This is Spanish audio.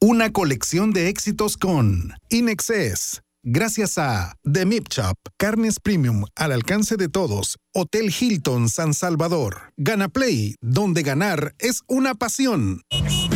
Una colección de éxitos con InExcess. Gracias a The Meat Shop, carnes premium al alcance de todos. Hotel Hilton San Salvador. Gana Play, donde ganar es una pasión.